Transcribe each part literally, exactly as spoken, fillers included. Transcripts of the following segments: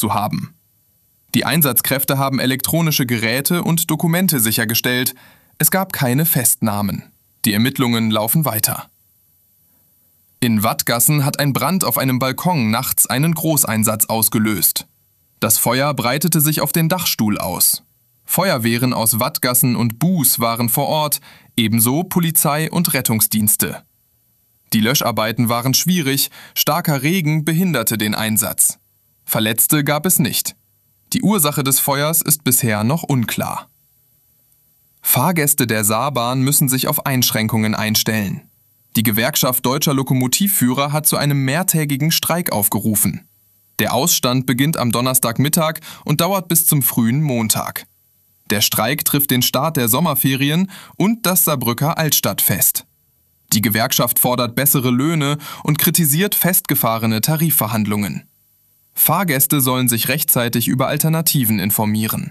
zu haben. Die Einsatzkräfte haben elektronische Geräte und Dokumente sichergestellt. Es gab keine Festnahmen. Die Ermittlungen laufen weiter. In Wattgassen hat ein Brand auf einem Balkon nachts einen Großeinsatz ausgelöst. Das Feuer breitete sich auf den Dachstuhl aus. Feuerwehren aus Wattgassen und Buß waren vor Ort, ebenso Polizei und Rettungsdienste. Die Löscharbeiten waren schwierig, starker Regen behinderte den Einsatz. Verletzte gab es nicht. Die Ursache des Feuers ist bisher noch unklar. Fahrgäste der Saarbahn müssen sich auf Einschränkungen einstellen. Die Gewerkschaft Deutscher Lokomotivführer hat zu einem mehrtägigen Streik aufgerufen. Der Ausstand beginnt am Donnerstagmittag und dauert bis zum frühen Montag. Der Streik trifft den Start der Sommerferien und das Saarbrücker Altstadtfest. Die Gewerkschaft fordert bessere Löhne und kritisiert festgefahrene Tarifverhandlungen. Fahrgäste sollen sich rechtzeitig über Alternativen informieren.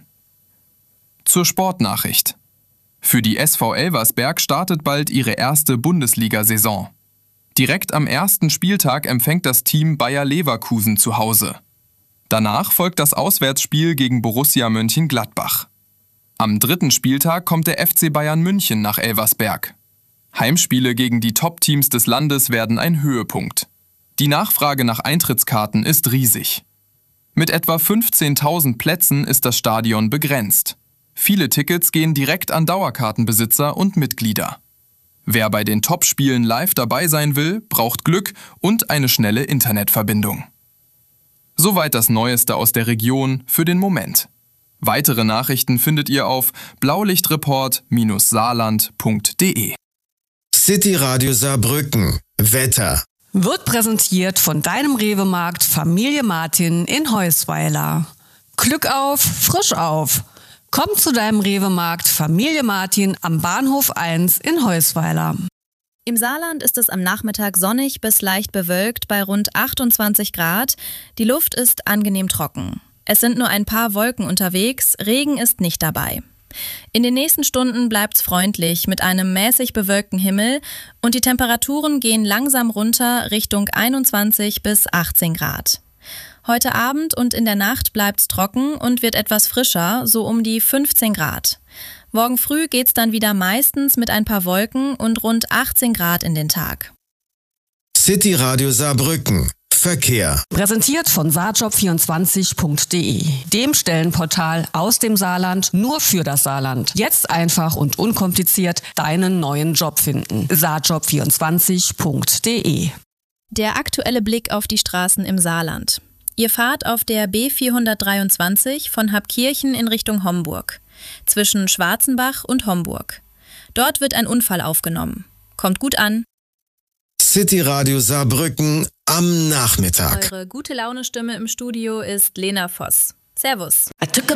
Zur Sportnachricht. Für die S V Elversberg startet bald ihre erste Bundesliga-Saison. Direkt am ersten Spieltag empfängt das Team Bayer Leverkusen zu Hause. Danach folgt das Auswärtsspiel gegen Borussia Mönchengladbach. Am dritten Spieltag kommt der F C Bayern München nach Elversberg. Heimspiele gegen die Top-Teams des Landes werden ein Höhepunkt. Die Nachfrage nach Eintrittskarten ist riesig. Mit etwa fünfzehntausend Plätzen ist das Stadion begrenzt. Viele Tickets gehen direkt an Dauerkartenbesitzer und Mitglieder. Wer bei den Top-Spielen live dabei sein will, braucht Glück und eine schnelle Internetverbindung. Soweit das Neueste aus der Region für den Moment. Weitere Nachrichten findet ihr auf blaulichtreport Bindestrich saarland Punkt de. City Radio Saarbrücken. Wetter. Wird präsentiert von deinem Rewe-Markt Familie Martin in Heusweiler. Glück auf, frisch auf. Komm zu deinem Rewe-Markt Familie Martin am Bahnhof eins in Heusweiler. Im Saarland ist es am Nachmittag sonnig bis leicht bewölkt bei rund achtundzwanzig Grad. Die Luft ist angenehm trocken. Es sind nur ein paar Wolken unterwegs, Regen ist nicht dabei. In den nächsten Stunden bleibt's freundlich mit einem mäßig bewölkten Himmel und die Temperaturen gehen langsam runter Richtung einundzwanzig bis achtzehn Grad. Heute Abend und in der Nacht bleibt's trocken und wird etwas frischer, so um die fünfzehn Grad. Morgen früh geht's dann wieder meistens mit ein paar Wolken und rund achtzehn Grad in den Tag. City Radio Saarbrücken. Verkehr. Präsentiert von saarjob vierundzwanzig Punkt de, dem Stellenportal aus dem Saarland nur für das Saarland. Jetzt einfach und unkompliziert deinen neuen Job finden. saarjob vierundzwanzig Punkt de. Der aktuelle Blick auf die Straßen im Saarland. Ihr fahrt auf der B vierhundertdreiundzwanzig von Habkirchen in Richtung Homburg, zwischen Schwarzenbach und Homburg. Dort wird ein Unfall aufgenommen. Kommt gut an. City Radio Saarbrücken am Nachmittag. Eure gute Laune Stimme im Studio ist Lena Voss. Servus.